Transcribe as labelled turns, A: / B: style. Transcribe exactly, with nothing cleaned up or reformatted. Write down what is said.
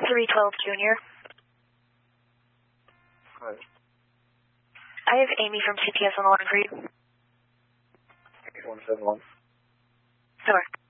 A: three twelve Junior.
B: Hi.
A: I have Amy from C P S on the line for you.
B: one seven one.
A: Sure.